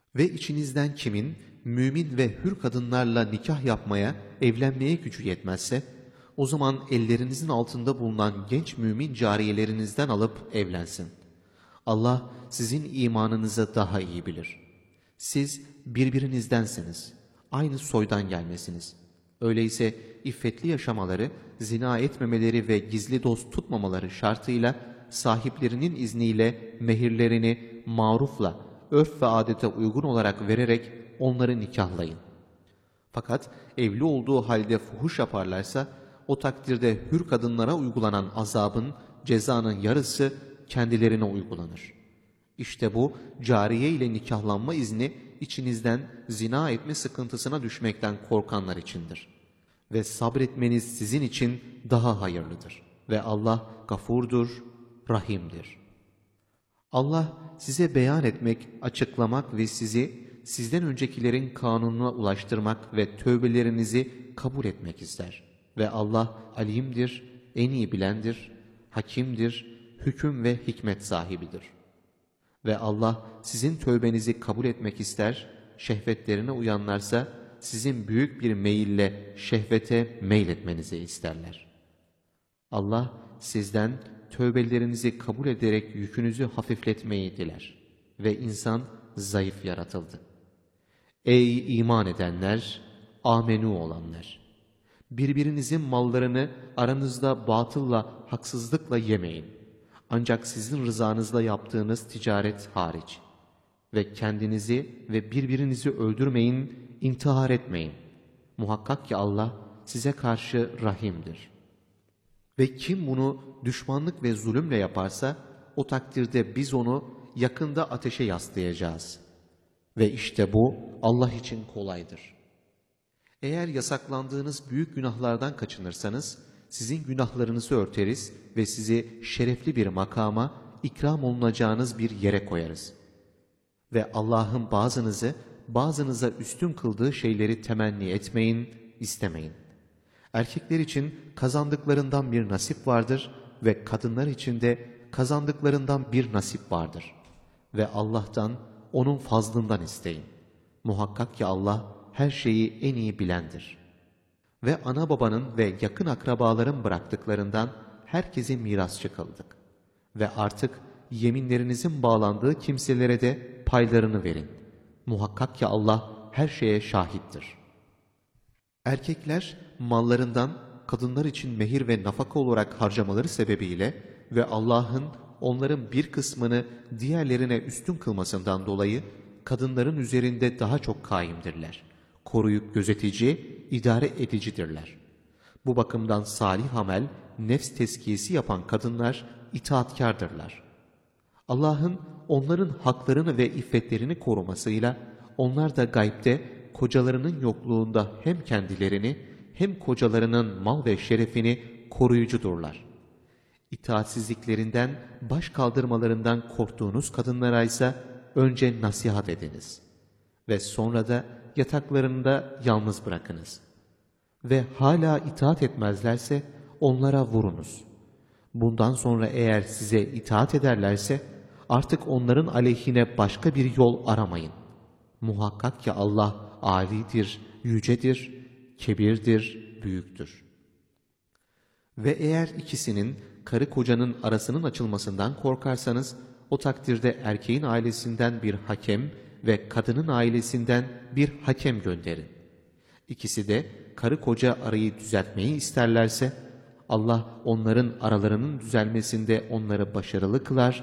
Ve içinizden kimin mümin ve hür kadınlarla nikah yapmaya, evlenmeye gücü yetmezse, o zaman ellerinizin altında bulunan genç mümin cariyelerinizden alıp evlensin. Allah sizin imanınızı daha iyi bilir. Siz birbirinizdensiniz, aynı soydan gelmesiniz. Öyleyse iffetli yaşamaları, zina etmemeleri ve gizli dost tutmamaları şartıyla sahiplerinin izniyle mehirlerini marufla, örf ve adete uygun olarak vererek onları nikahlayın. Fakat evli olduğu halde fuhuş yaparlarsa, o takdirde hür kadınlara uygulanan azabın, cezanın yarısı kendilerine uygulanır. İşte bu cariye ile nikahlanma izni içinizden zina etme sıkıntısına düşmekten korkanlar içindir. Ve sabretmeniz sizin için daha hayırlıdır. Ve Allah gafurdur, rahimdir. Allah size beyan etmek, açıklamak ve sizi sizden öncekilerin kanununa ulaştırmak ve tövbelerinizi kabul etmek ister. Ve Allah alimdir, en iyi bilendir, hakimdir, hüküm ve hikmet sahibidir. Ve Allah sizin tövbenizi kabul etmek ister, şehvetlerine uyanlarsa sizin büyük bir meyille şehvete meyletmenizi isterler. Allah sizden tövbelerinizi kabul ederek yükünüzü hafifletmeyi diler. Ve insan zayıf yaratıldı. Ey iman edenler, amenü olanlar! Birbirinizin mallarını aranızda batılla, haksızlıkla yemeyin. Ancak sizin rızanızla yaptığınız ticaret hariç. Ve kendinizi ve birbirinizi öldürmeyin, intihar etmeyin. Muhakkak ki Allah size karşı rahimdir. Ve kim bunu düşmanlık ve zulümle yaparsa, o takdirde biz onu yakında ateşe yaslayacağız. Ve işte bu Allah için kolaydır. Eğer yasaklandığınız büyük günahlardan kaçınırsanız, sizin günahlarınızı örteriz ve sizi şerefli bir makama, ikram olunacağınız bir yere koyarız. Ve Allah'ın bazınıza üstün kıldığı şeyleri temenni etmeyin, istemeyin. Erkekler için kazandıklarından bir nasip vardır ve kadınlar için de kazandıklarından bir nasip vardır. Ve Allah'tan, onun fazlından isteyin. Muhakkak ki Allah her şeyi en iyi bilendir. Ve ana babanın ve yakın akrabaların bıraktıklarından herkese mirasçı kıldık. Ve artık yeminlerinizin bağlandığı kimselere de paylarını verin. Muhakkak ki Allah her şeye şahittir. Erkekler mallarından kadınlar için mehir ve nafaka olarak harcamaları sebebiyle ve Allah'ın onların bir kısmını diğerlerine üstün kılmasından dolayı kadınların üzerinde daha çok kaimdirler. Koruyup gözetici, idare edicidirler. Bu bakımdan salih amel, nefs tezkiyesi yapan kadınlar itaatkardırlar. Allah'ın onların haklarını ve iffetlerini korumasıyla onlar da gaybde kocalarının yokluğunda hem kendilerini hem kocalarının mal ve şerefini koruyucudurlar. İtaatsizliklerinden, baş kaldırmalarından korktuğunuz kadınlara ise önce nasihat ediniz ve sonra da yataklarında yalnız bırakınız. Ve hala itaat etmezlerse onlara vurunuz. Bundan sonra eğer size itaat ederlerse artık onların aleyhine başka bir yol aramayın. Muhakkak ki Allah âlidir, yücedir, kebirdir, büyüktür. Ve eğer ikisinin, karı kocanın arasının açılmasından korkarsanız, o takdirde erkeğin ailesinden bir hakem ve kadının ailesinden bir hakem gönderin. İkisi de karı koca arayı düzeltmeyi isterlerse, Allah onların aralarının düzelmesinde onları başarılı kılar